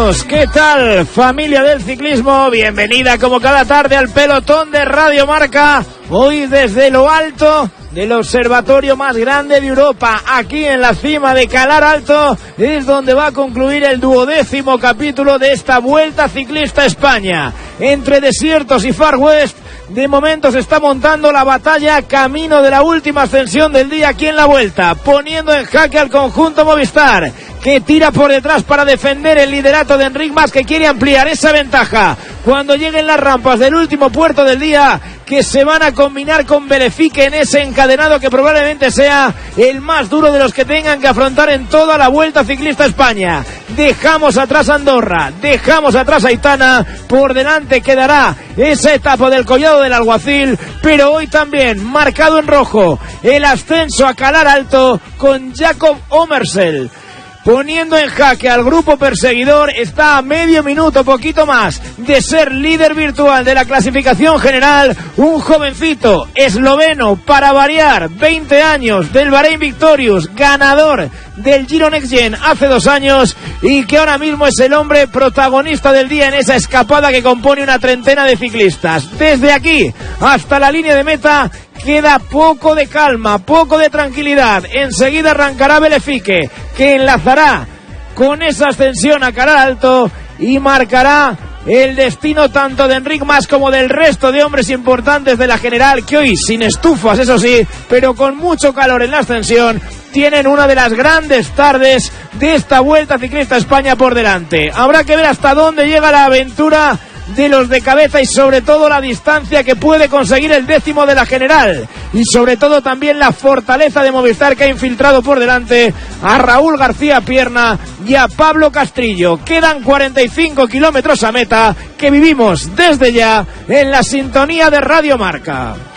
Saludos, ¿qué tal, familia del ciclismo? Bienvenida como cada tarde al pelotón de Radio Marca. Hoy desde lo alto del observatorio más grande de Europa, aquí en la cima de Calar Alto, es donde va a concluir el 12º capítulo de esta Vuelta Ciclista a España. Entre desiertos y Far West, de momento se está montando la batalla camino de la última ascensión del día aquí en la Vuelta, poniendo en jaque al conjunto Movistar, que tira por detrás para defender el liderato de Enric Mas, que quiere ampliar esa ventaja cuando lleguen las rampas del último puerto del día, que se van a combinar con Belefique en ese encadenado que probablemente sea el más duro de los que tengan que afrontar en toda la Vuelta Ciclista a España. Dejamos atrás Andorra, dejamos atrás Aitana, por delante quedará esa etapa del Collado del Alguacil, pero hoy también marcado en rojo el ascenso a Calar Alto con Jakob Omersel, poniendo en jaque al grupo perseguidor. Está a medio minuto, poquito más, de ser líder virtual de la clasificación general, un jovencito esloveno, para variar, 20 años, del Bahrein Victorious, ganador del Giro Next Gen hace 2 años, y que ahora mismo es el hombre protagonista del día en esa escapada que compone una treintena de ciclistas. Desde aquí hasta la línea de meta queda poco de calma, poco de tranquilidad. Enseguida arrancará Belefique, que enlazará con esa ascensión a Calar Alto y marcará el destino tanto de Enric Mas como del resto de hombres importantes de la general, que hoy sin estufas, eso sí, pero con mucho calor en la ascensión, tienen una de las grandes tardes de esta Vuelta Ciclista a España por delante. Habrá que ver hasta dónde llega la aventura de los de cabeza y sobre todo la distancia que puede conseguir el 10º de la general, y sobre todo también la fortaleza de Movistar, que ha infiltrado por delante a Raúl García Pierna y a Pablo Castrillo. Quedan 45 kilómetros a meta, que vivimos desde ya en la sintonía de Radio Marca.